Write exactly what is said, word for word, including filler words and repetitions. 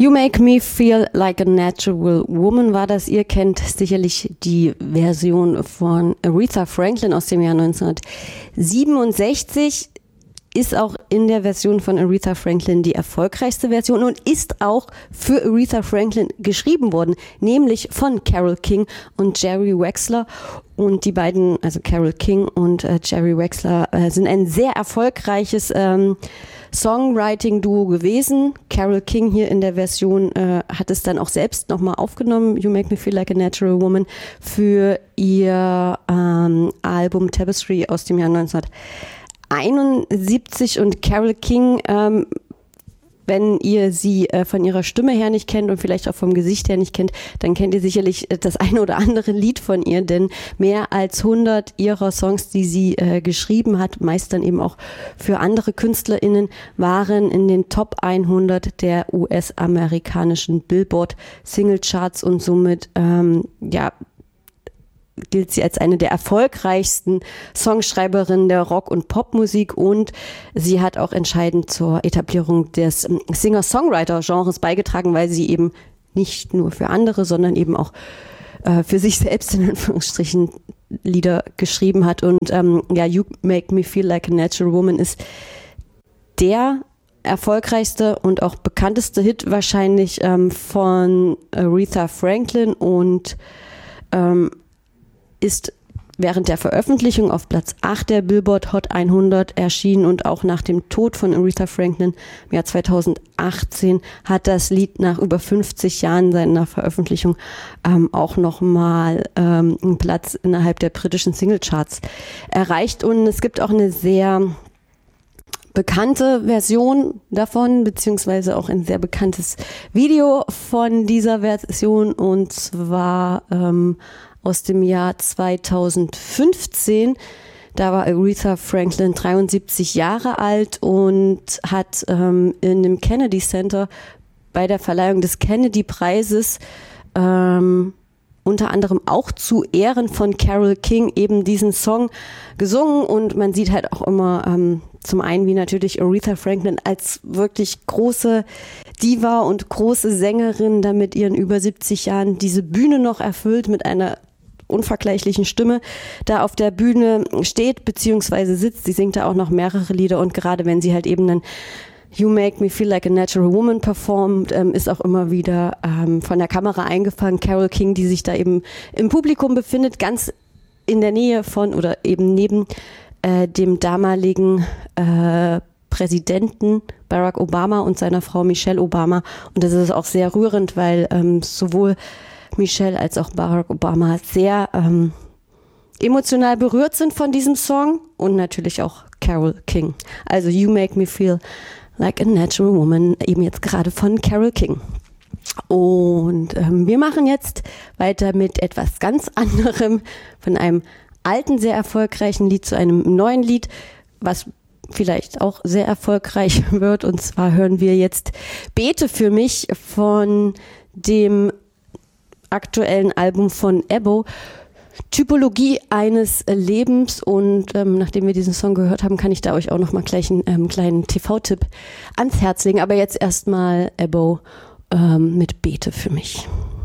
You Make Me Feel Like a Natural Woman war das. Ihr kennt sicherlich die Version von Aretha Franklin aus dem Jahr neunzehnhundertsiebenundsechzig. Ist auch in der Version von Aretha Franklin die erfolgreichste Version und ist auch für Aretha Franklin geschrieben worden, nämlich von Carole King und Jerry Wexler. Und die beiden, also Carole King und äh, Jerry Wexler, äh, sind ein sehr erfolgreiches ähm, Songwriting-Duo gewesen. Carole King hier in der Version äh, hat es dann auch selbst nochmal aufgenommen, You Make Me Feel Like a Natural Woman, für ihr ähm, Album Tapestry aus dem Jahr neunzehnhunderteinundsiebzig. Und Carole King, ähm, wenn ihr sie äh, von ihrer Stimme her nicht kennt und vielleicht auch vom Gesicht her nicht kennt, dann kennt ihr sicherlich das eine oder andere Lied von ihr, denn mehr als hundert ihrer Songs, die sie äh, geschrieben hat, meist dann eben auch für andere KünstlerInnen, waren in den Top hundert der U S-amerikanischen Billboard-Singlecharts und somit, ähm, ja, gilt sie als eine der erfolgreichsten Songschreiberinnen der Rock- und Popmusik, und sie hat auch entscheidend zur Etablierung des Singer-Songwriter-Genres beigetragen, weil sie eben nicht nur für andere, sondern eben auch äh, für sich selbst in Anführungsstrichen Lieder geschrieben hat. Und ähm, ja, You Make Me Feel Like a Natural Woman ist der erfolgreichste und auch bekannteste Hit wahrscheinlich ähm, von Aretha Franklin und ähm, ist während der Veröffentlichung auf Platz acht der Billboard Hot hundert erschienen, und auch nach dem Tod von Aretha Franklin im Jahr zweitausendachtzehn hat das Lied nach über fünfzig Jahren seiner Veröffentlichung ähm, auch nochmal ähm, einen Platz innerhalb der britischen Singlecharts erreicht. Und es gibt auch eine sehr bekannte Version davon, beziehungsweise auch ein sehr bekanntes Video von dieser Version, und zwar ähm, aus dem Jahr zweitausendfünfzehn. Da war Aretha Franklin dreiundsiebzig Jahre alt und hat ähm, in dem Kennedy Center bei der Verleihung des Kennedy-Preises ähm, unter anderem auch zu Ehren von Carole King eben diesen Song gesungen. Und man sieht halt auch immer ähm, zum einen, wie natürlich Aretha Franklin als wirklich große Diva und große Sängerin da mit ihren über siebzig Jahren diese Bühne noch erfüllt, mit einer unvergleichlichen Stimme da auf der Bühne steht beziehungsweise sitzt. Sie singt da auch noch mehrere Lieder, und gerade wenn sie halt eben dann You Make Me Feel Like a Natural Woman performt, ähm, ist auch immer wieder ähm, von der Kamera eingefangen Carole King, die sich da eben im Publikum befindet, ganz in der Nähe von oder eben neben äh, dem damaligen äh, Präsidenten Barack Obama und seiner Frau Michelle Obama. Und das ist auch sehr rührend, weil ähm, sowohl Michelle als auch Barack Obama sehr ähm, emotional berührt sind von diesem Song, und natürlich auch Carole King. Also You Make Me Feel Like a Natural Woman, eben jetzt gerade von Carole King. Und ähm, wir machen jetzt weiter mit etwas ganz anderem, von einem alten, sehr erfolgreichen Lied zu einem neuen Lied, was vielleicht auch sehr erfolgreich wird. Und zwar hören wir jetzt Bete für mich von dem aktuellen Album von Ebo, Typologie eines Lebens. Und ähm, nachdem wir diesen Song gehört haben, kann ich da euch auch noch mal gleich einen ähm, kleinen T V-Tipp ans Herz legen. Aber jetzt erstmal Ebo ähm, mit Bete für mich.